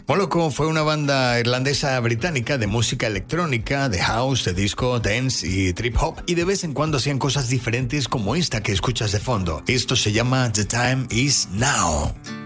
Moloko fue una banda irlandesa británica de música electrónica, de house, de disco, dance y trip hop, y de vez en cuando hacían cosas diferentes como esta que escuchas de fondo. Esto se llama The Time Is Now.